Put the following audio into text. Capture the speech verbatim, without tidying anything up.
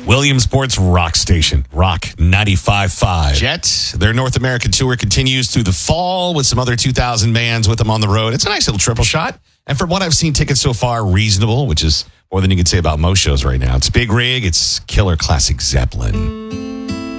Williamsport's rock station, Rock ninety-five point five. Jets, their North American tour continues through the fall with some other two thousand bands with them on the road. It's a nice little triple shot. And from what I've seen, tickets so far, reasonable, which is more than you can say about most shows right now. It's Big Rig. It's Killer Classic Zeppelin.